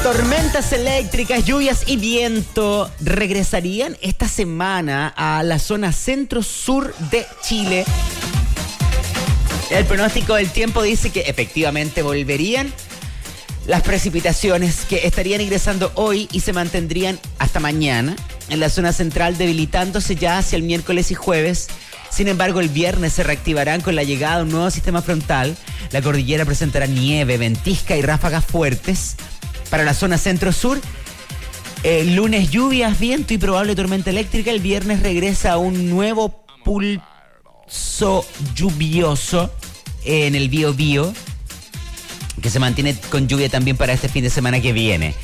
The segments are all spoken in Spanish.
Tormentas eléctricas, lluvias y viento regresarían esta semana a la zona centro-sur de Chile. El pronóstico del tiempo dice que efectivamente volverían las precipitaciones que estarían ingresando hoy y se mantendrían hasta mañana en la zona central, debilitándose ya hacia el miércoles y jueves. Sin embargo, el viernes se reactivarán con la llegada de un nuevo sistema frontal. La cordillera presentará nieve, ventisca y ráfagas fuertes. Para la zona centro-sur, el lunes lluvias, viento y probable tormenta eléctrica. El viernes regresa un nuevo pulso lluvioso en el Biobío, que se mantiene con lluvia también para este fin de semana que viene.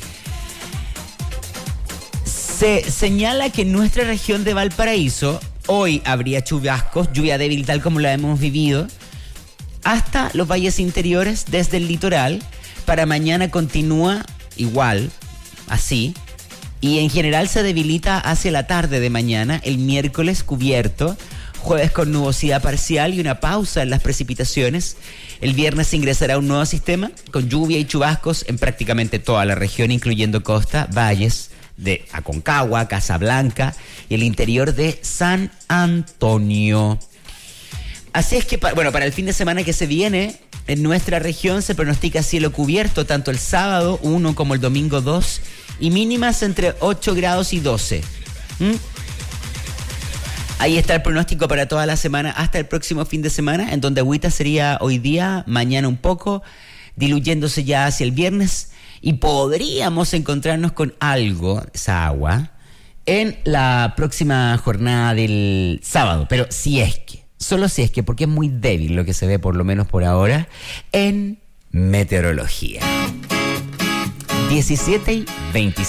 Se señala que en nuestra región de Valparaíso hoy habría chubascos, lluvia débil tal como la hemos vivido, hasta los valles interiores desde el litoral. Para mañana continúa igual, así, y en general se debilita hacia la tarde de mañana. El miércoles cubierto, jueves con nubosidad parcial y una pausa en las precipitaciones. El viernes ingresará un nuevo sistema con lluvia y chubascos en prácticamente toda la región, incluyendo costa, valles de Aconcagua, Casablanca y el interior de San Antonio. Así es que, para el fin de semana que se viene, en nuestra región se pronostica cielo cubierto tanto el sábado 1 como el domingo 2 y mínimas entre 8 grados y 12. Ahí está el pronóstico para toda la semana hasta el próximo fin de semana, en donde agüita sería hoy día, mañana un poco, diluyéndose ya hacia el viernes, y podríamos encontrarnos con algo, esa agua, en la próxima jornada del sábado, pero solo si es que, porque es muy débil lo que se ve, por lo menos por ahora, en meteorología. 17:26.